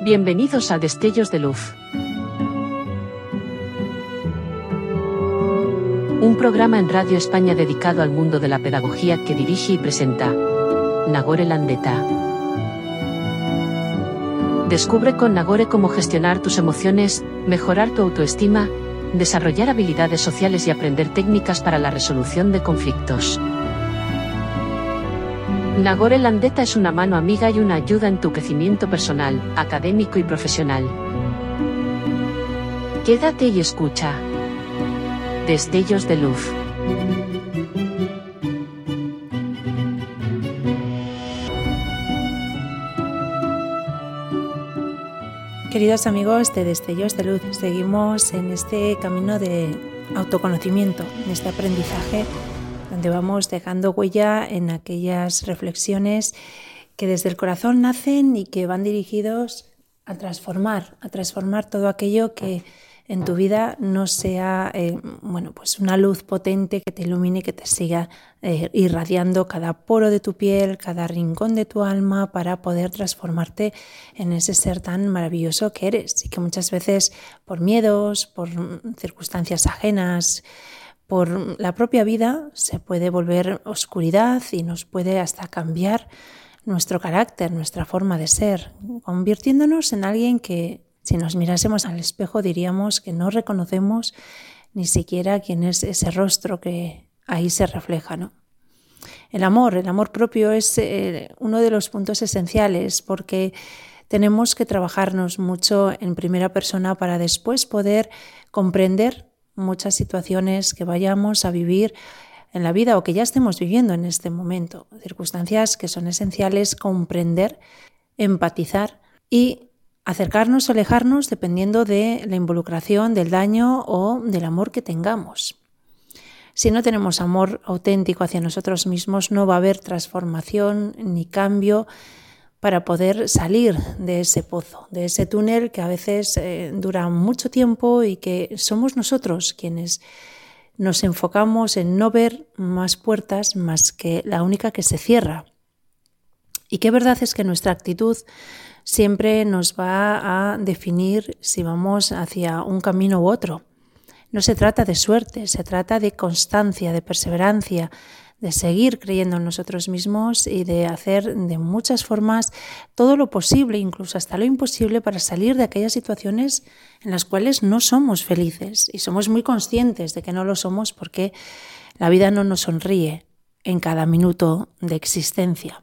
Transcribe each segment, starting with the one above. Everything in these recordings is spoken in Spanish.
Bienvenidos a Destellos de Luz. Un programa en Radio España dedicado al mundo de la pedagogía que dirige y presenta Nagore Landeta. Descubre con Nagore cómo gestionar tus emociones, mejorar tu autoestima, desarrollar habilidades sociales y aprender técnicas para la resolución de conflictos. Nagore Landeta es una mano amiga y una ayuda en tu crecimiento personal, académico y profesional. Quédate y escucha. Destellos de Luz. Queridos amigos de Destellos de Luz, seguimos en este camino de autoconocimiento, en este aprendizaje donde vamos dejando huella en aquellas reflexiones que desde el corazón nacen y que van dirigidos a transformar todo aquello que en tu vida no sea pues una luz potente que te ilumine, que te siga irradiando cada poro de tu piel, cada rincón de tu alma para poder transformarte en ese ser tan maravilloso que eres y que muchas veces por miedos, por circunstancias ajenas, por la propia vida se puede volver oscuridad y nos puede hasta cambiar nuestro carácter, nuestra forma de ser, convirtiéndonos en alguien que si nos mirásemos al espejo diríamos que no reconocemos ni siquiera quién es ese rostro que ahí se refleja, ¿no? El amor propio es uno de los puntos esenciales porque tenemos que trabajarnos mucho en primera persona para después poder comprender muchas situaciones que vayamos a vivir en la vida o que ya estemos viviendo en este momento, circunstancias que son esenciales comprender, empatizar y acercarnos o alejarnos dependiendo de la involucración, del daño o del amor que tengamos. Si no tenemos amor auténtico hacia nosotros mismos, no va a haber transformación ni cambio para poder salir de ese pozo, de ese túnel que a veces dura mucho tiempo y que somos nosotros quienes nos enfocamos en no ver más puertas más que la única que se cierra. Y qué verdad es que nuestra actitud siempre nos va a definir si vamos hacia un camino u otro. No se trata de suerte, se trata de constancia, de perseverancia, de seguir creyendo en nosotros mismos y de hacer de muchas formas todo lo posible, incluso hasta lo imposible, para salir de aquellas situaciones en las cuales no somos felices y somos muy conscientes de que no lo somos porque la vida no nos sonríe en cada minuto de existencia.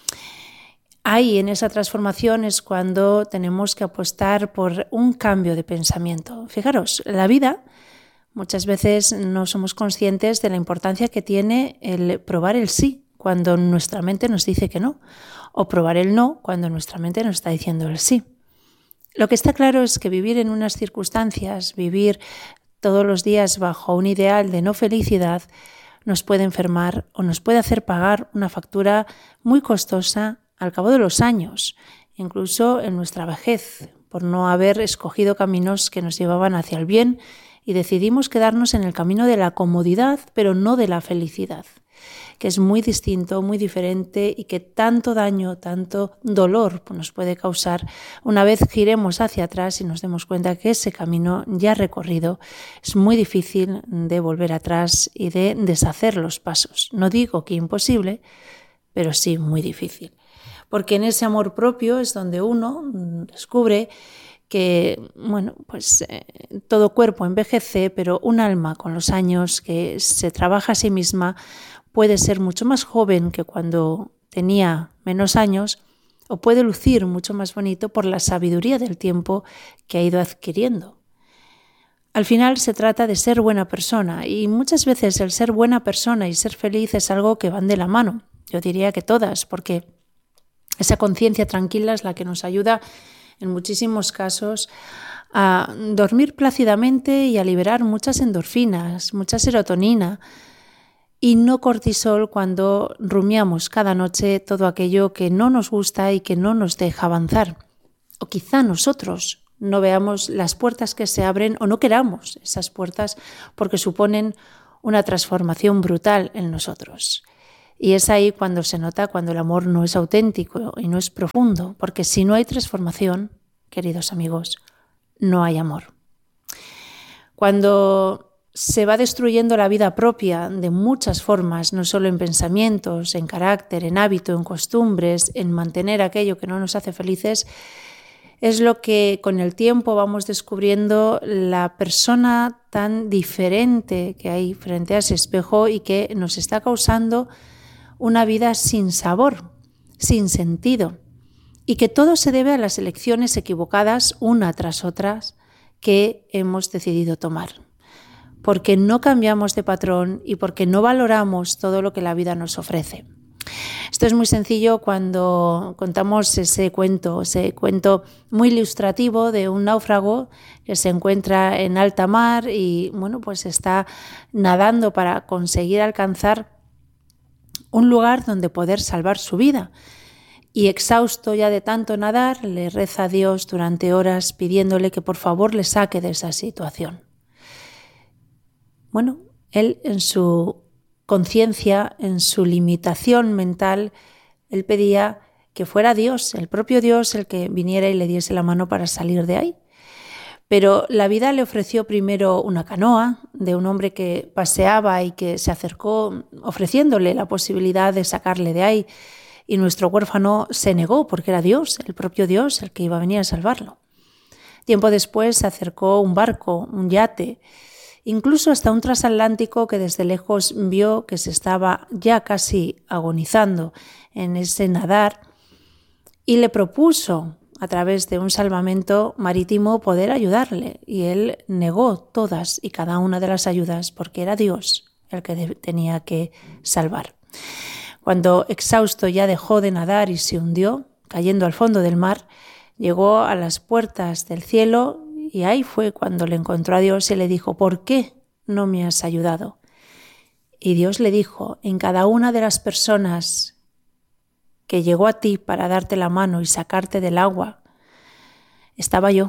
Ahí en esa transformación es cuando tenemos que apostar por un cambio de pensamiento. Fijaros, la vida muchas veces no somos conscientes de la importancia que tiene el probar el sí cuando nuestra mente nos dice que no, o probar el no cuando nuestra mente nos está diciendo el sí. Lo que está claro es que vivir en unas circunstancias, vivir todos los días bajo un ideal de no felicidad, nos puede enfermar o nos puede hacer pagar una factura muy costosa al cabo de los años, incluso en nuestra vejez, por no haber escogido caminos que nos llevaban hacia el bien y decidimos quedarnos en el camino de la comodidad, pero no de la felicidad, que es muy distinto, muy diferente y que tanto daño, tanto dolor nos puede causar una vez giremos hacia atrás y nos demos cuenta que ese camino ya recorrido es muy difícil de volver atrás y de deshacer los pasos. No digo que imposible, pero sí muy difícil. Porque en ese amor propio es donde uno descubre que todo cuerpo envejece, pero un alma con los años que se trabaja a sí misma puede ser mucho más joven que cuando tenía menos años o puede lucir mucho más bonito por la sabiduría del tiempo que ha ido adquiriendo. Al final se trata de ser buena persona y muchas veces el ser buena persona y ser feliz es algo que van de la mano. Yo diría que todas, porque esa conciencia tranquila es la que nos ayuda en muchísimos casos a dormir plácidamente y a liberar muchas endorfinas, mucha serotonina y no cortisol cuando rumiamos cada noche todo aquello que no nos gusta y que no nos deja avanzar. O quizá nosotros no veamos las puertas que se abren o no queramos esas puertas porque suponen una transformación brutal en nosotros. Y es ahí cuando se nota cuando el amor no es auténtico y no es profundo, porque si no hay transformación, queridos amigos, no hay amor. Cuando se va destruyendo la vida propia de muchas formas, no solo en pensamientos, en carácter, en hábito, en costumbres, en mantener aquello que no nos hace felices, es lo que con el tiempo vamos descubriendo la persona tan diferente que hay frente a ese espejo y que nos está causando una vida sin sabor, sin sentido, y que todo se debe a las elecciones equivocadas una tras otras que hemos decidido tomar. Porque no cambiamos de patrón y porque no valoramos todo lo que la vida nos ofrece. Esto es muy sencillo cuando contamos ese cuento muy ilustrativo de un náufrago que se encuentra en alta mar y pues está nadando para conseguir alcanzar un lugar donde poder salvar su vida. Y exhausto ya de tanto nadar, le reza a Dios durante horas pidiéndole que por favor le saque de esa situación. Él en su conciencia, en su limitación mental, él pedía que fuera Dios, el propio Dios, el que viniera y le diese la mano para salir de ahí. Pero la vida le ofreció primero una canoa de un hombre que paseaba y que se acercó ofreciéndole la posibilidad de sacarle de ahí. Y nuestro huérfano se negó porque era Dios, el propio Dios, el que iba a venir a salvarlo. Tiempo después se acercó un barco, un yate, incluso hasta un transatlántico que desde lejos vio que se estaba ya casi agonizando en ese nadar y le propuso a través de un salvamento marítimo poder ayudarle. Y él negó todas y cada una de las ayudas porque era Dios el que tenía que salvar. Cuando exhausto ya dejó de nadar y se hundió, cayendo al fondo del mar, llegó a las puertas del cielo y ahí fue cuando le encontró a Dios y le dijo: ¿por qué no me has ayudado? Y Dios le dijo: en cada una de las personas que llegó a ti para darte la mano y sacarte del agua, estaba yo.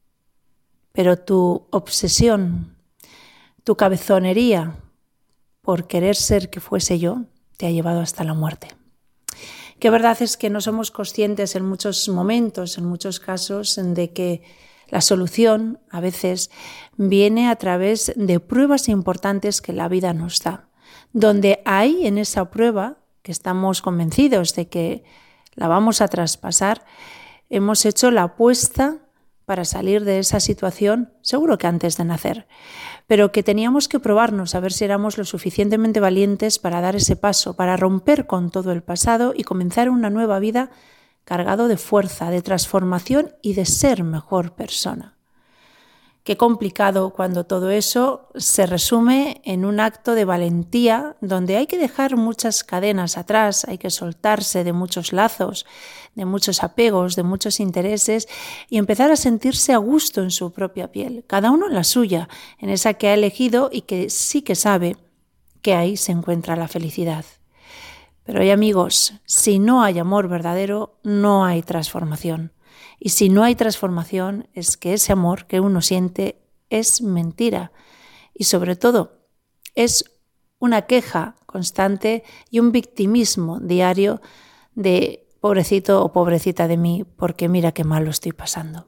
Pero tu obsesión, tu cabezonería por querer ser que fuese yo, te ha llevado hasta la muerte. Que verdad es que no somos conscientes en muchos momentos, en muchos casos, de que la solución a veces viene a través de pruebas importantes que la vida nos da, donde hay en esa prueba, que estamos convencidos de que la vamos a traspasar, hemos hecho la apuesta para salir de esa situación, seguro que antes de nacer, pero que teníamos que probarnos a ver si éramos lo suficientemente valientes para dar ese paso, para romper con todo el pasado y comenzar una nueva vida cargado de fuerza, de transformación y de ser mejor persona. Qué complicado cuando todo eso se resume en un acto de valentía donde hay que dejar muchas cadenas atrás, hay que soltarse de muchos lazos, de muchos apegos, de muchos intereses y empezar a sentirse a gusto en su propia piel, cada uno en la suya, en esa que ha elegido y que sí que sabe que ahí se encuentra la felicidad. Pero amigos, si no hay amor verdadero, no hay transformación. Y si no hay transformación, es que ese amor que uno siente es mentira. Y sobre todo, es una queja constante y un victimismo diario de pobrecito o pobrecita de mí, porque mira qué mal lo estoy pasando.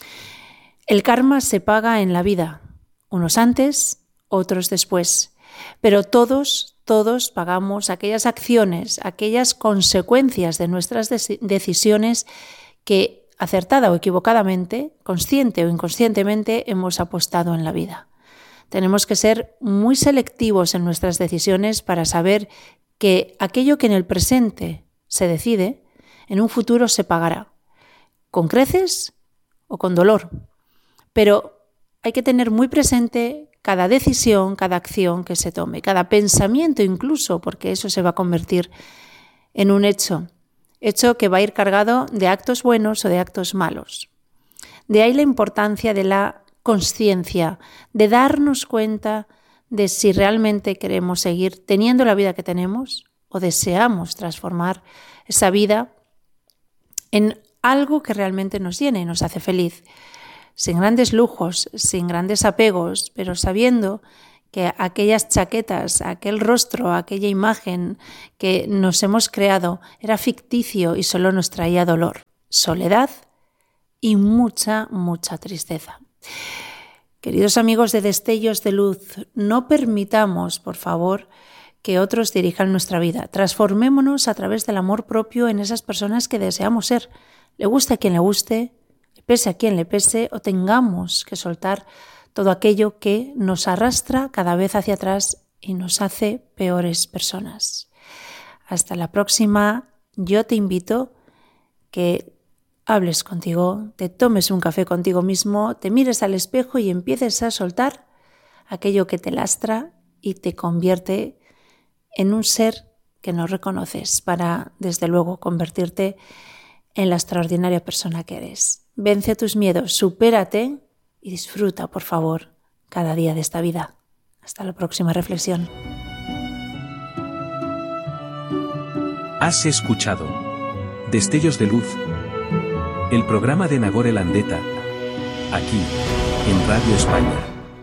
El karma se paga en la vida, unos antes, otros después. Pero todos pagamos aquellas acciones, aquellas consecuencias de nuestras decisiones que acertada o equivocadamente, consciente o inconscientemente, hemos apostado en la vida. Tenemos que ser muy selectivos en nuestras decisiones para saber que aquello que en el presente se decide, en un futuro se pagará, con creces o con dolor. Pero hay que tener muy presente cada decisión, cada acción que se tome, cada pensamiento incluso, porque eso se va a convertir en un hecho que va a ir cargado de actos buenos o de actos malos. De ahí la importancia de la consciencia, de darnos cuenta de si realmente queremos seguir teniendo la vida que tenemos o deseamos transformar esa vida en algo que realmente nos llene y nos hace feliz, sin grandes lujos, sin grandes apegos, pero sabiendo que aquellas chaquetas, aquel rostro, aquella imagen que nos hemos creado era ficticio y solo nos traía dolor, soledad y mucha, mucha tristeza. Queridos amigos de Destellos de Luz, no permitamos, por favor, que otros dirijan nuestra vida. Transformémonos a través del amor propio en esas personas que deseamos ser. Le guste a quien le guste, le pese a quien le pese, o tengamos que soltar todo aquello que nos arrastra cada vez hacia atrás y nos hace peores personas. Hasta la próxima. Yo te invito que hables contigo, te tomes un café contigo mismo, te mires al espejo y empieces a soltar aquello que te lastra y te convierte en un ser que no reconoces para, desde luego, convertirte en la extraordinaria persona que eres. Vence tus miedos, supérate y disfruta, por favor, cada día de esta vida. Hasta la próxima reflexión. Has escuchado Destellos de Luz, el programa de Nagore Landeta, aquí, en Radio España.